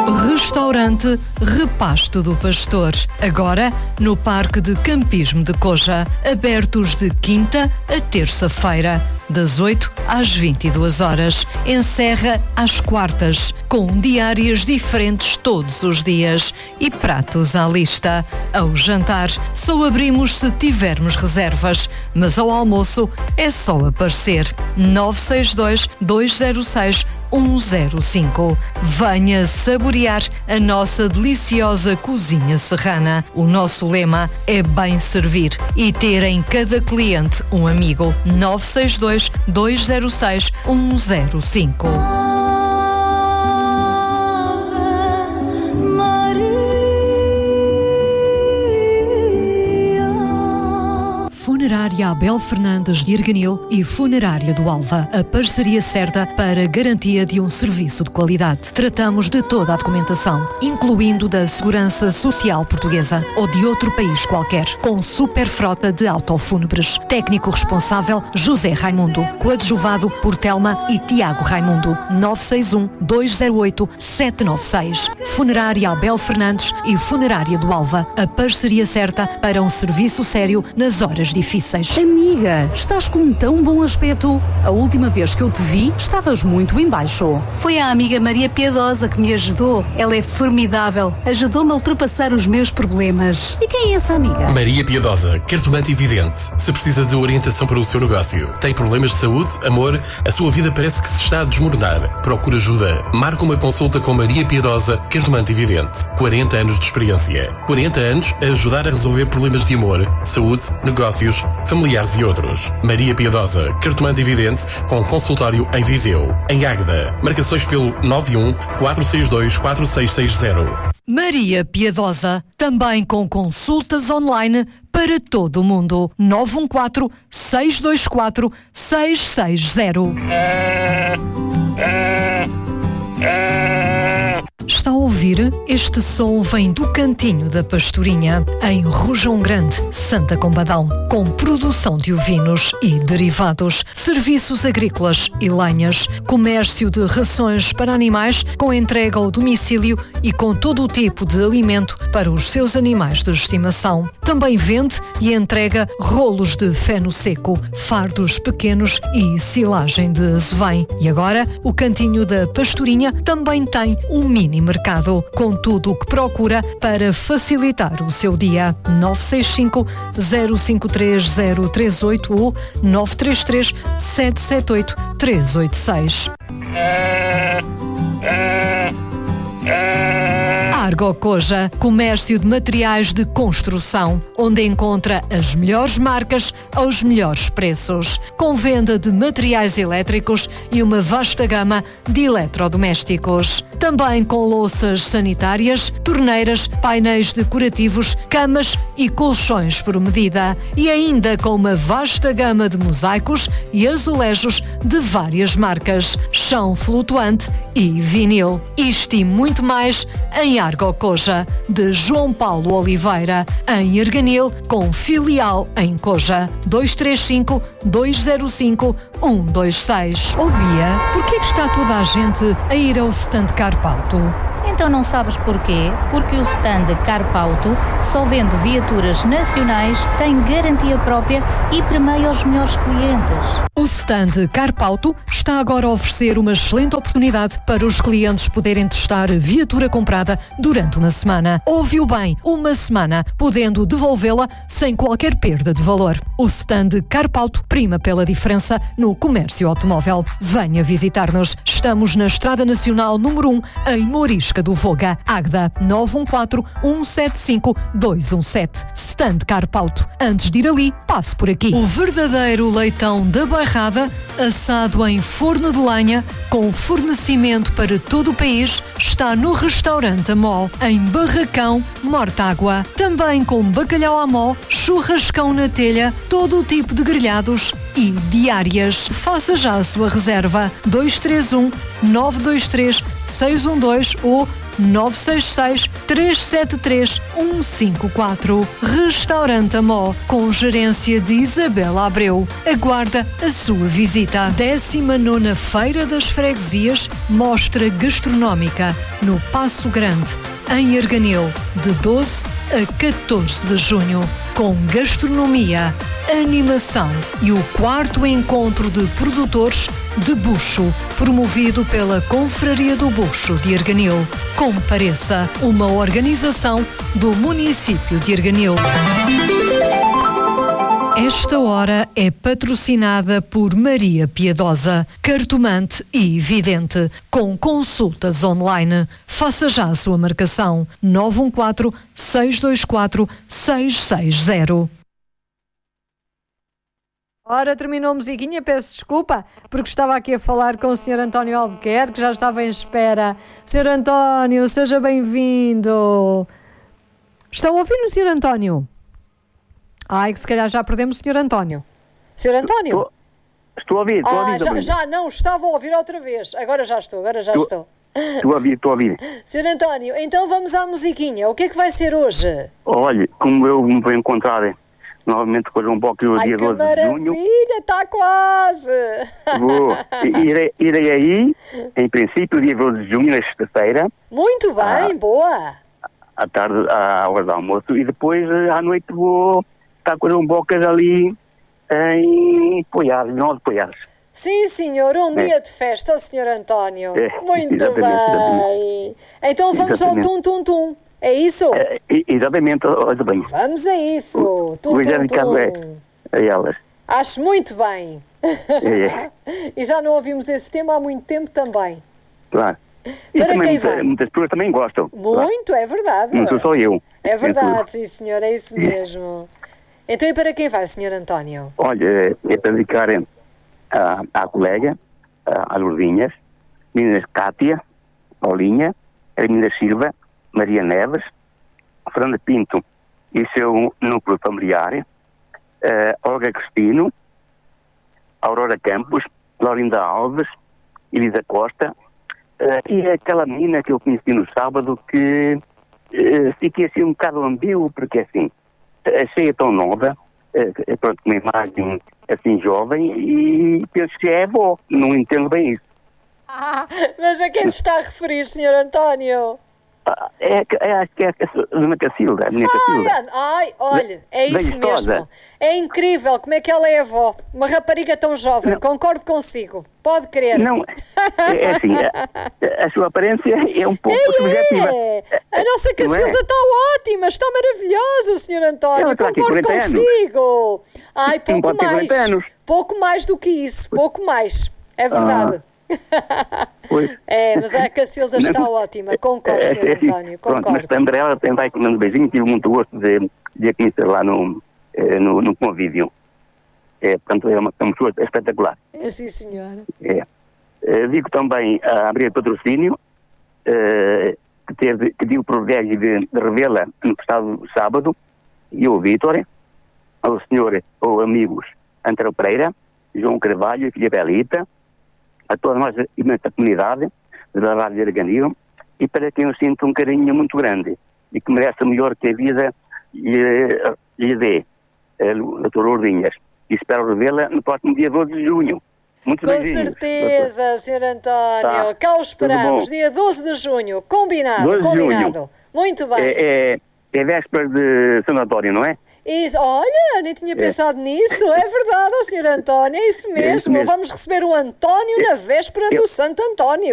Restaurante Repasto do Pastor. Agora no Parque de Campismo de Coja. Abertos de quinta a terça-feira, das 8 às 22 horas. Encerra às quartas, com diárias diferentes todos os dias e pratos à lista. Ao jantar, só abrimos se tivermos reservas, mas ao almoço é só aparecer. 962-206-105. Venha saborear a nossa deliciosa cozinha serrana. O nosso lema é bem servir e ter em cada cliente um amigo. 962-206-105. Funerária Abel Fernandes de Erganil e Funerária do Alva. A parceria certa para a garantia de um serviço de qualidade. Tratamos de toda a documentação, incluindo da Segurança Social Portuguesa ou de outro país qualquer, com super frota de autofúnebres. Técnico responsável José Raimundo, coadjuvado por Telma e Tiago Raimundo. 961-208-796. Funerária Abel Fernandes e Funerária do Alva. A parceria certa para um serviço sério nas horas difíceis. Amiga, estás com um tão bom aspecto. A última vez que eu te vi, estavas muito em baixo. Foi a amiga Maria Piedosa que me ajudou. Ela é formidável. Ajudou-me a ultrapassar os meus problemas. E quem é essa amiga? Maria Piedosa, cartomante evidente. Se precisa de orientação para o seu negócio, tem problemas de saúde, amor, a sua vida parece que se está a desmoronar. Procura ajuda. Marca uma consulta com Maria Piedosa, cartomante evidente. 40 anos de experiência. 40 anos a ajudar a resolver problemas de amor, saúde, negócios, familiares e outros. Maria Piedosa, cartomante evidente, com consultório em Viseu. Em Águeda, marcações pelo 91-462-4660. Maria Piedosa, também com consultas online para todo o mundo. 914-624-660. Está a ouvir? Este som vem do Cantinho da Pastorinha, em Rojão Grande, Santa Combadão, com produção de ovinos e derivados, serviços agrícolas e lenhas, comércio de rações para animais com entrega ao domicílio e com todo o tipo de alimento para os seus animais de estimação. Também vende e entrega rolos de feno seco, fardos pequenos e silagem de azevém. E agora, o Cantinho da Pastorinha também tem um mini mercado, com tudo o que procura para facilitar o seu dia. 965-053-038 ou 933-778-386. Argo Coja, comércio de materiais de construção, onde encontra as melhores marcas aos melhores preços, com venda de materiais elétricos e uma vasta gama de eletrodomésticos. Também com louças sanitárias, torneiras, painéis decorativos, camas e colchões por medida. E ainda com uma vasta gama de mosaicos e azulejos de várias marcas, chão flutuante e vinil. Isto e muito mais em Argo Coja, de João Paulo Oliveira, em Erganil, com filial em Coja. 235-205-126. Oh Bia, porquê que está toda a gente a ir ao stand Carpauto? Então não sabes porquê? Porque o stand Carpauto só vende viaturas nacionais, tem garantia própria e premia os melhores clientes. O stand Carpauto está agora a oferecer uma excelente oportunidade para os clientes poderem testar a viatura comprada durante uma semana. Ouviu bem, uma semana, podendo devolvê-la sem qualquer perda de valor. O stand Carpauto prima pela diferença no comércio automóvel. Venha visitar-nos. Estamos na Estrada Nacional número 1, em Mourisca do Voga, Águeda. 914-175-217. Stand Carpauto. Antes de ir ali, passe por aqui. O verdadeiro leitão da Bairrada, assado em forno de lenha, com fornecimento para todo o país, está no restaurante Amó, em Barracão, Mortágua. Também com bacalhau à mó, churrascão na telha, todo o tipo de grelhados e diárias. Faça já a sua reserva. 231-923-612 ou 966 373 154. Restaurante Amó, com gerência de Isabela Abreu, aguarda a sua visita. 19ª Feira das Freguesias, mostra gastronómica no Paço Grande, em Arganil, de 12 a 14 de junho, com gastronomia, animação e o 4º encontro de produtores de bucho, promovido pela Confraria do Bucho de Arganil. Compareça, uma organização do município de Arganil. Esta hora é patrocinada por Maria Piedosa, cartomante e vidente, com consultas online. Faça já a sua marcação. 914-624-660. Ora, terminou a musiquinha, peço desculpa, porque estava aqui a falar com o Sr. António Albuquerque, que já estava em espera. Sr. António, seja bem-vindo. Estão a ouvir o Sr. António? Ai, que se calhar já perdemos o Sr. António. Sr. António? Estou a ouvir, já não, estava a ouvir outra vez. Agora já estou. Estou a ouvir. Sr. António, então vamos à musiquinha. O que é que vai ser hoje? Olha, como eu me vou encontrar novamente com o João Boque no dia 12 de junho. Maravilha, está quase! Vou. Irei aí, em princípio, dia 12 de junho, na sexta-feira. Muito bem, boa! À tarde, à hora do almoço, e depois à noite vou estar com o João Bocas ali em Poiares, de Poiares. Sim, senhor, dia de festa, o Sr. António. Muito exatamente, bem. Exatamente. Então vamos ao tum-tum-tum. É isso? Exatamente, olha bem. Vamos a isso. Vou já dedicar a elas. Acho muito bem. É. E já não ouvimos esse tema há muito tempo também. Claro. E Para também quem vai? muitas pessoas também gostam. Muito, claro. É verdade. Não sou só eu. É verdade, sim, senhor, é isso mesmo. Então e para quem vai, Sr. António? Olha, é para dedicar à colega, a Lourdinhas, meninas Cátia, Paulinha, Hermínia Silva, Maria Neves, Fernanda Pinto e seu núcleo familiar, Olga Cristino, Aurora Campos, Laurinda Alves, Elisa Costa, e aquela menina que eu conheci no sábado que fiquei assim um bocado ambíguo, porque assim, achei tão nova, pronto, uma imagem assim jovem, e penso que é avó, não entendo bem isso. Mas a quem se está a referir, Sr. António? Acho que é a Dona Cacilda, a menina Cacilda. Olha, é isso mesmo. É incrível como é que ela é avó. Uma rapariga tão jovem, não. Concordo consigo. Pode crer. Não, é assim, a sua aparência é um pouco subjetiva. A nossa Cacilda está ótima, está maravilhosa, Sr. António. Ela está aqui Concordo consigo. Ai, pouco mais. Anos. Pouco mais do que isso, pouco mais. É verdade. Pois. Mas a Cacilda está ótima, concordo, Sr. António, concordo. Pronto, mas também ela vai comendo um beijinho, tive muito gosto de a conhecer lá no convívio. Portanto, é uma pessoa espetacular. É sim, senhora. Digo também a Maria Patrocínio, que tive o privilégio de revê-la no passado sábado, e o Vítor, ao senhor ou amigos Antero Pereira, João Carvalho e Filha Belita, a toda a nossa imensa comunidade da Rádio de Arganil, e para quem eu sinto um carinho muito grande e que merece melhor que a vida lhe dê, Dr. Lourdinhas. E espero revê-la no próximo dia 12 de junho. Muito com certeza, Sr. António. Cá o esperamos, dia 12 de junho. Combinado. Junho. Muito bem. É véspera de São António, não é? Isso, olha, nem tinha pensado nisso. É verdade, Sr. António, é isso mesmo. Vamos receber o António na véspera do Santo António.